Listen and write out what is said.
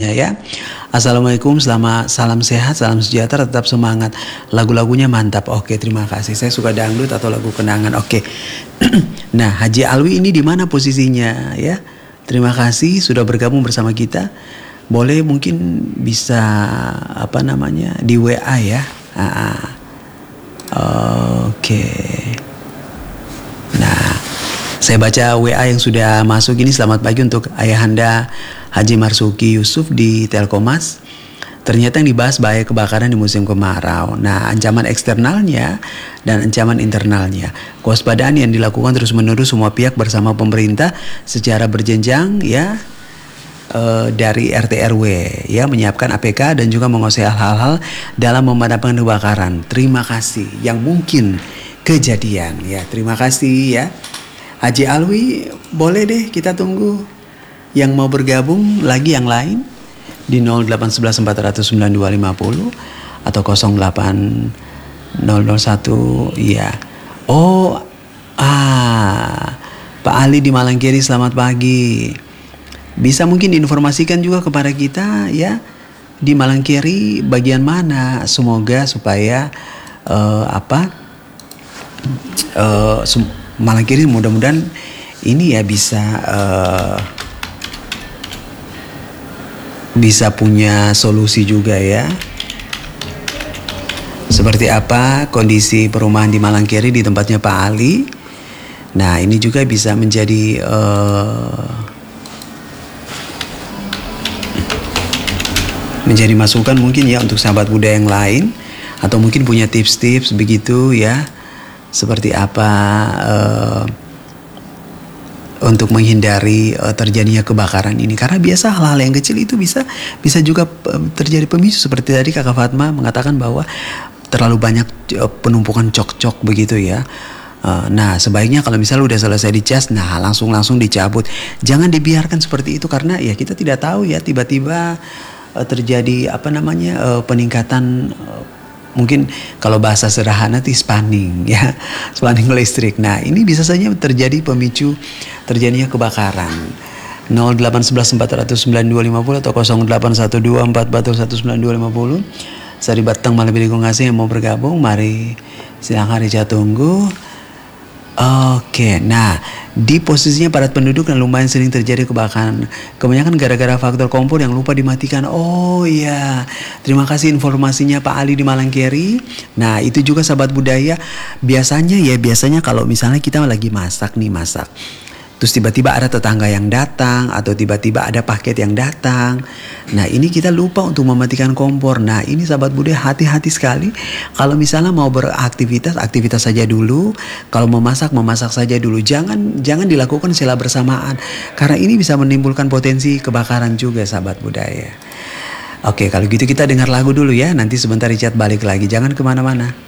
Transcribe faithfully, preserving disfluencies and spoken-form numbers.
selanjutnya ya. Assalamualaikum, selamat, salam sehat, salam sejahtera, tetap semangat. Lagu-lagunya mantap. Oke, terima kasih. Saya suka dangdut atau lagu kenangan. Oke. Nah, Haji Alwi ini di mana posisinya ya? Terima kasih sudah bergabung bersama kita. Boleh mungkin bisa apa namanya di W A ya. Ah, oke. Nah, saya baca W A yang sudah masuk ini. Selamat pagi untuk Ayahanda Haji Marsuki Yusuf di Telkomas. Ternyata yang dibahas bahaya kebakaran di musim kemarau. Nah, ancaman eksternalnya dan ancaman internalnya. Kewaspadaan yang dilakukan terus-menerus semua pihak bersama pemerintah secara berjenjang ya. Uh, dari R T R W ya, menyiapkan A P K dan juga menguasai hal-hal dalam memadamkan kebakaran. Terima kasih yang mungkin kejadian ya. Terima kasih ya Haji Alwi. Boleh deh kita tunggu yang mau bergabung lagi yang lain di nol delapan satu satu empat nol sembilan dua lima nol atau nol delapan nol nol satu ya. Oh ah Pak Ali di Malangkiri, selamat pagi. Bisa mungkin diinformasikan juga kepada kita ya, di Malangkiri bagian mana, semoga supaya uh, apa uh, Malangkiri mudah-mudahan ini ya bisa uh, bisa punya solusi juga ya. Seperti apa kondisi perumahan di Malangkiri di tempatnya Pak Ali. Nah, ini juga bisa menjadi uh, menjadi masukan mungkin ya untuk sahabat budaya yang lain, atau mungkin punya tips-tips begitu ya, seperti apa uh, untuk menghindari uh, terjadinya kebakaran ini. Karena biasa hal-hal yang kecil itu bisa bisa juga uh, terjadi pemicu, seperti tadi Kakak Fatma mengatakan bahwa terlalu banyak uh, penumpukan cok-cok begitu ya. Uh, nah, sebaiknya kalau misalnya udah selesai dicas, nah langsung langsung dicabut. Jangan dibiarkan seperti itu, karena ya kita tidak tahu ya, tiba-tiba terjadi apa namanya uh, peningkatan uh, mungkin kalau bahasa sederhana itu spanning ya, spanning listrik. Nah, ini bisa saja terjadi pemicu terjadinya kebakaran. nol delapan satu satu empat nol sembilan dua lima nol atau nol delapan satu dua empat empat satu sembilan dua lima nol. Sari Batang Malabili Ngasih yang mau bergabung, mari silakan Rica tunggu. Oke, nah di posisinya padat penduduk dan lumayan sering terjadi kebakaran. Kebanyakan gara-gara faktor kompor yang lupa dimatikan. Oh iya, terima kasih informasinya Pak Ali di Malangkiri. Nah, itu juga sahabat budaya. Biasanya ya, biasanya kalau misalnya kita lagi masak nih, masak. Terus tiba-tiba ada tetangga yang datang atau tiba-tiba ada paket yang datang. Nah, ini kita lupa untuk mematikan kompor. Nah, ini sahabat budaya hati-hati sekali. Kalau misalnya mau beraktivitas, aktivitas saja dulu. Kalau mau masak, memasak saja dulu. Jangan jangan dilakukan secara bersamaan. Karena ini bisa menimbulkan potensi kebakaran juga sahabat budaya. Oke, kalau gitu kita dengar lagu dulu ya. Nanti sebentar Richard balik lagi. Jangan kemana-mana.